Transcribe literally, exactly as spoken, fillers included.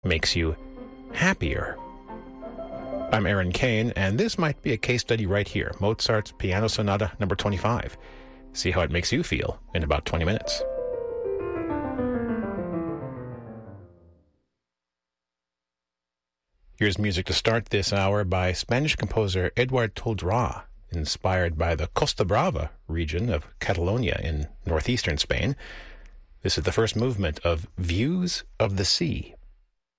makes you happier? I'm Aaron Kane, and this might be a case study right here. Mozart's Piano Sonata number twenty-five. See how it makes you feel in about twenty minutes. Here's music to start this hour by Spanish composer Eduard Toldrá, inspired by the Costa Brava region of Catalonia in northeastern Spain. This is the first movement of Views of the Sea.